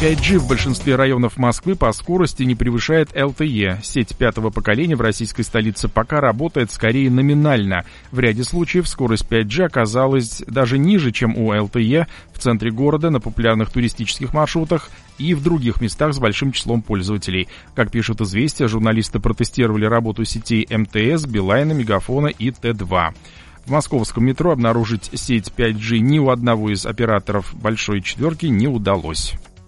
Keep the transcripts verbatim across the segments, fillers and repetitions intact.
пять джи в большинстве районов Москвы по скорости не превышает эл ти и. Сеть пятого поколения в российской столице пока работает скорее номинально. В ряде случаев скорость пять джи оказалась даже ниже, чем у эл ти и в центре города, на популярных туристических маршрутах и в других местах с большим числом пользователей. Как пишут «Известия», журналисты протестировали работу сетей эм тэ эс, Билайна, Мегафона и тэ два. В московском метро обнаружить сеть пять джи ни у одного из операторов «Большой четверки» не удалось.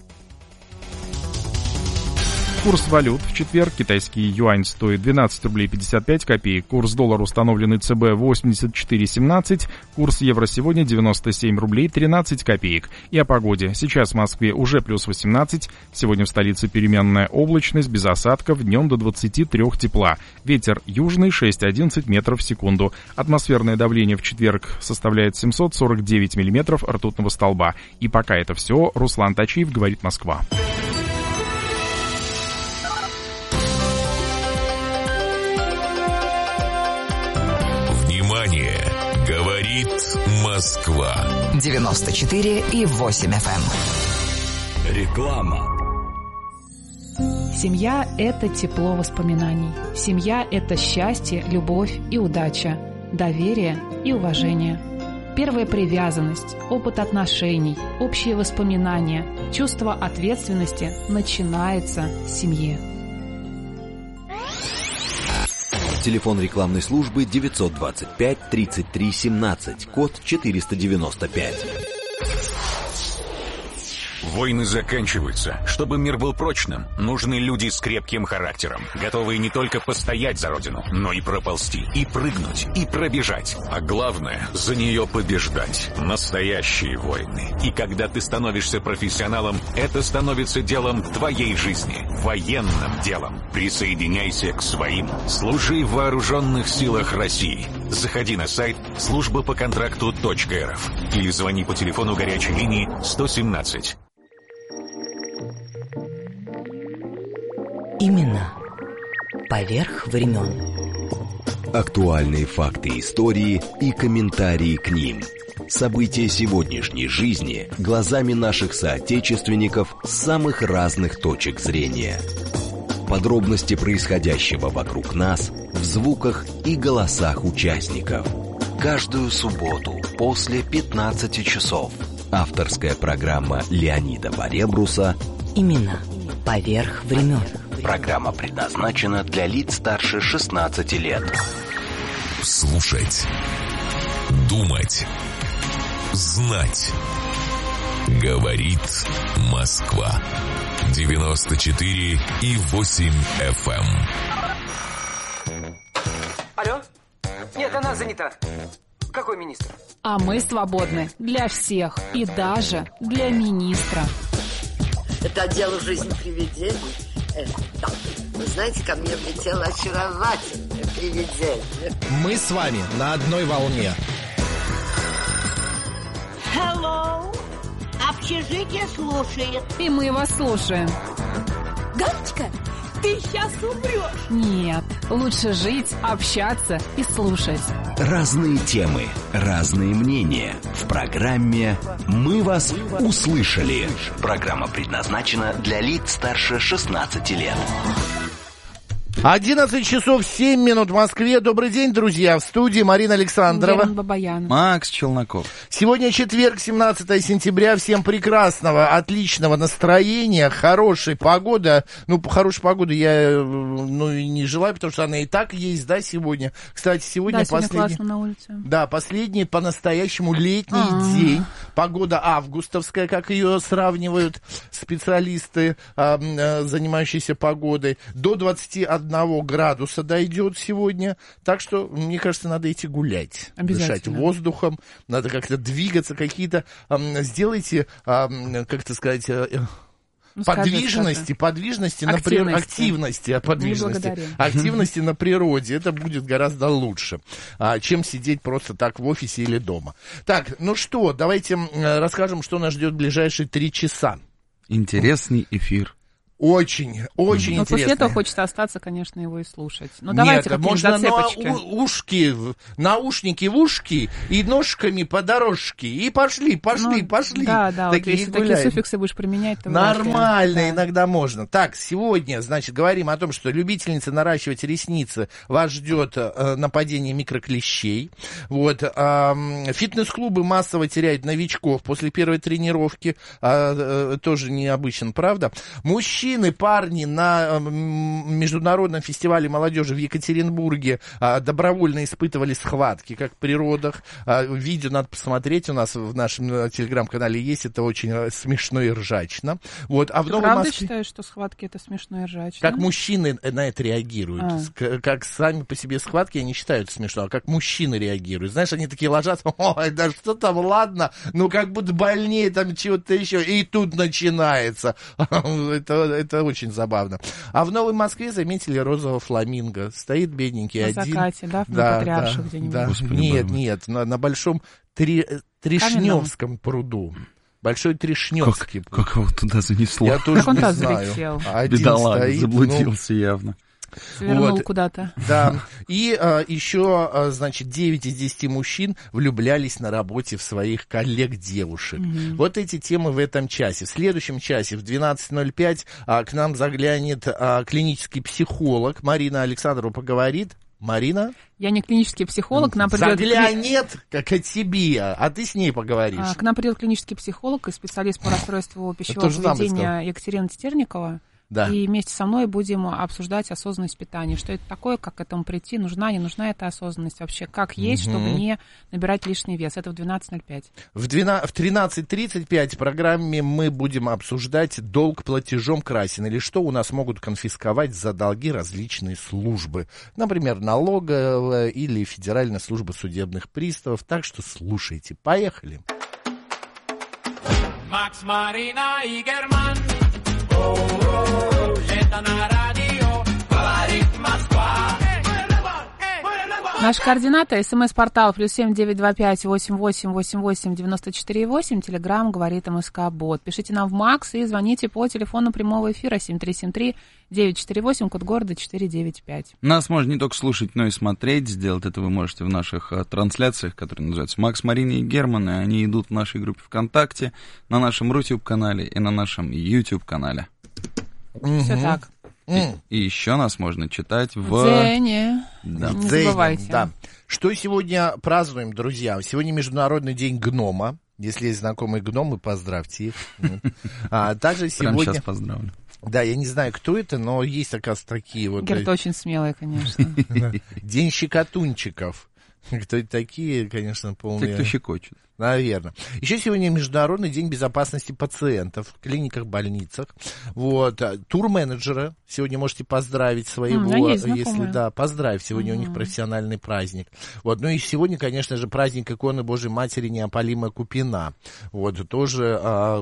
Курс валют в четверг. Китайский юань стоит двенадцать рублей пятьдесят пять копеек. Курс доллара, установленный ЦБ, восемьдесят четыре семнадцать. Курс евро сегодня девяносто семь рублей тринадцать копеек. И о погоде. Сейчас в Москве уже плюс восемнадцать. Сегодня в столице переменная облачность, без осадков, днем до двадцати трёх тепла. Ветер южный шесть-одиннадцать метров в секунду. Атмосферное давление в четверг составляет семьсот сорок девять миллиметров ртутного столба. И пока это все. Руслан Тачиев, говорит Москва. Говорит Москва. девяносто четыре и восемь эф эм. Реклама. Семья – это тепло воспоминаний. Семья – это счастье, любовь и удача, доверие и уважение. Первая привязанность, опыт отношений, общие воспоминания, чувство ответственности начинается в семье. Телефон рекламной службы девятьсот двадцать пять тридцать три семнадцать, код четыреста девяносто пять. Войны заканчиваются. Чтобы мир был прочным, нужны люди с крепким характером, готовые не только постоять за родину, но и проползти, и прыгнуть, и пробежать. А главное, за нее побеждать. Настоящие войны. И когда ты становишься профессионалом, это становится делом твоей жизни. Военным делом. Присоединяйся к своим. Служи в вооруженных силах России. Заходи на сайт служба по контракту точка эр эф или звони по телефону горячей линии сто семнадцать. Именно поверх времен. Актуальные факты истории и комментарии к ним. События сегодняшней жизни глазами наших соотечественников с самых разных точек зрения. Подробности происходящего вокруг нас в звуках и голосах участников. Каждую субботу после пятнадцати часов. Авторская программа Леонида Баребруса Именно поверх времен. Программа предназначена для лиц старше шестнадцати лет. Слушать, думать, знать. Говорит Москва. девяносто четыре и восемь эф эм. Алло? Нет, она занята. Какой министр? А мы свободны для всех и даже для министра. Это дело жизни привидений. Э, да. Вы знаете, ко мне влетело очаровательное привидение. Мы с вами на одной волне. Hello. Общежитие слушает. И мы вас слушаем. Галочка, ты сейчас умрешь. Нет, лучше жить, общаться и слушать. Разные темы, разные мнения. В программе «Мы вас услышали». Программа предназначена для лиц старше шестнадцати лет. одиннадцать часов семь минут в Москве. Добрый день, друзья. В студии Марина Александрова. Герман Бабаян. Макс Челноков. Сегодня четверг, семнадцатое сентября. Всем прекрасного, отличного настроения, хорошей погоды. Ну, по хорошей погоде я ну, не желаю, потому что она и так есть, да, сегодня. Кстати, сегодня, да, сегодня последний... классно на улице. Да, последний по-настоящему летний А-а-а. день. Погода августовская, как ее сравнивают специалисты, э, э, занимающиеся погодой. До двадцати одного градуса дойдет сегодня. Так что, мне кажется, надо идти гулять. Дышать воздухом. Надо как-то двигаться. Какие-то... Э, сделайте, э, как-то сказать... Э, Ну, подвижности, скажи, подвижности, активности. На при... активности, подвижности, активности на природе. Это будет гораздо лучше, а, чем сидеть просто так в офисе или дома. Так, ну что, давайте расскажем, что нас ждет в ближайшие три часа. Интересный эфир. Очень, очень Но интересно. после этого хочется остаться, конечно, его и слушать. Ну, Нет, давайте какие-нибудь можно зацепочки. на у- ушки, в- наушники в ушки и ножками по дорожке. И пошли, пошли, Ну, пошли. Да, да, вот Такие если гуляем. такие суффиксы будешь применять, то вряд ли. Нормально, Да. иногда можно. Так, сегодня, значит, говорим о том, что любительница наращивать ресницы, вас ждет э, нападение микроклещей. Вот, э, фитнес-клубы массово теряют новичков после первой тренировки. Э, э, тоже необычно, правда? Мужчины, парни на э, международном фестивале молодежи в Екатеринбурге э, добровольно испытывали схватки, как при родах. Э, видео надо посмотреть, у нас в нашем э, телеграм-канале есть, это очень э, смешно и ржачно. Вот, а в Ты Новой правда Москве... считаешь, что схватки это смешно и ржачно? Как мужчины на это реагируют. А. С- Как сами по себе схватки, они считают смешно, а как мужчины реагируют. Знаешь, они такие ложатся, ой, да что там, ладно, ну как будто больнее там чего-то еще. И тут начинается. это, это очень забавно. А в Новой Москве заметили розового фламинго. Стоит бедненький На один. закате, да, в Да, Патриарших да, где-нибудь. да. Господи, Нет, боже мой. нет, на, на большом Три- Тришневском пруду. Большой Тришневский Как, пруд. как его туда занесло? Я тоже Как он не туда знаю. залетел? Один Бедолага, стоит, ну, заблудился явно. Свернул Вот. куда-то. Да, и а, еще, а, значит, девять из десяти мужчин влюблялись на работе в своих коллег-девушек. Мгм. Вот эти темы в этом часе. В следующем часе в двенадцать ноль пять а, к нам заглянет а, клинический психолог Марина Александрова, поговорит. Марина? Я не клинический психолог, к нам придет... Заглянет, как о тебе, а ты с ней поговоришь. А, К нам придет клинический психолог и специалист по расстройству пищевого тоже нам поведения Екатерина Тетерникова. Да. И вместе со мной будем обсуждать осознанность питания. Что это такое, как к этому прийти, нужна, не нужна эта осознанность вообще, как есть, Мгм. чтобы не набирать лишний вес. Это в двенадцать ноль пять. В, двенадцать, в тринадцать тридцать пять в программе мы будем обсуждать долг платежом красен, или что у нас могут конфисковать за долги различные службы. Например, налоговая или Федеральная служба судебных приставов. Так что слушайте. Поехали. Макс, Марина и Герман. О-о-о, это на радио говорит Москва. Наши координаты: смс-портал плюс семь девять два пять восемь восемь восемь восемь девяносто четыре восемь, телеграмм говорит МСК Бот. Пишите нам в Макс и звоните по телефону прямого эфира семь три семь три девять четыре восемь, код города четыре девять пять. Нас можно не только слушать, но и смотреть. Сделать это вы можете в наших а, трансляциях, которые называются «Макс, Марина и Герман». И они идут в нашей группе ВКонтакте, на нашем Рутюб-канале и на нашем Ютуб-канале. Все так. И, и еще нас можно читать в... Дзене. Да. Не Дзене, забывайте. да. Что сегодня празднуем, друзья? Сегодня Международный день гнома. Если есть знакомые гномы, поздравьте их. А также Прямо сегодня... сейчас поздравлю. Да, я не знаю, кто это, но есть, оказывается, такие вот... Герт очень смелый, конечно. День щекотунчиков. Кто это такие, конечно, полные... Те, кто щекочет. Наверное. Еще сегодня Международный день безопасности пациентов в клиниках, больницах. Вот. Турменеджеры. Сегодня можете поздравить своего, Mm, есть если знакомые. да, поздравь. Сегодня mm-hmm. у них профессиональный праздник. Вот. Ну и сегодня, конечно же, праздник иконы Божьей Матери Неопалима Купина. Вот. Тоже а,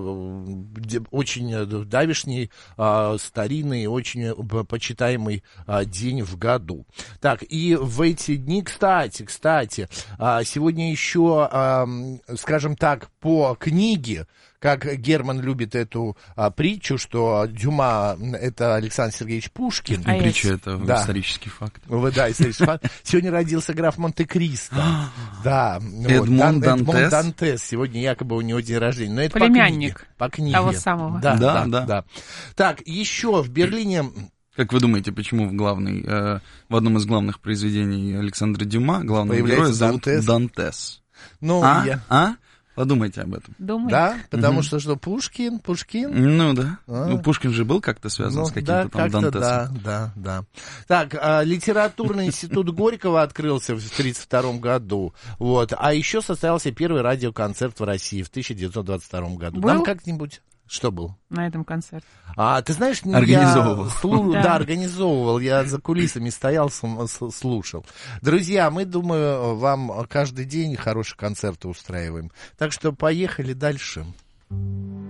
очень давишний, а, старинный, очень почитаемый а, день в году. Так, и в эти дни, кстати, кстати, а, сегодня еще... А, скажем так, по книге, как Герман любит эту а, притчу, что Дюма — это Александр Сергеевич Пушкин. И притча — это да. исторический факт. Да, исторический факт. Сегодня родился граф Монте-Кристо. Да. Эдмон Дантес. Эдмон Дантес. Сегодня якобы у него день рождения. Но это племянник по книге. Того самого. Да, да, да, да. да. Так, еще в Берлине... Как вы думаете, почему в, главной, э, в одном из главных произведений Александра Дюма главного героя зовут Дантес? Дантес. Ну, а? я... а? Подумайте об этом. Думаете? Да? Потому угу. что что, Пушкин? Пушкин? Ну да. А? Ну, Пушкин же был как-то связан ну, с каким-то да, там как-то Дантесом. Да, да, да. Так, а, литературный институт Горького открылся в тридцать втором году. Вот. А еще состоялся первый радиоконцерт в России в тысяча девятьсот двадцать втором году. Был? Нам как-нибудь... Что был? На этом концерте. А, ты знаешь, организовывал. Я слу... да. да, организовывал. Я за кулисами стоял, слушал. Друзья, мы, думаю, вам каждый день хорошие концерты устраиваем. Так что поехали дальше.